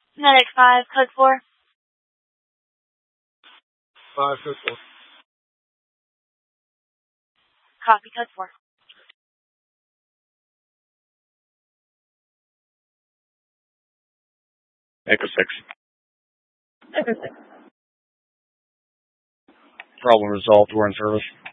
Medic 5, code 4. 5, code 4. Copy, code 4. Echo 6. Echo 6. Problem resolved. We're in service.